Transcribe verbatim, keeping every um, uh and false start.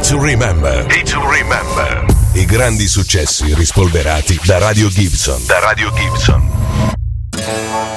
to Remember. Day to Remember. I grandi successi rispolverati da Radio Gibson. Da Radio Gibson.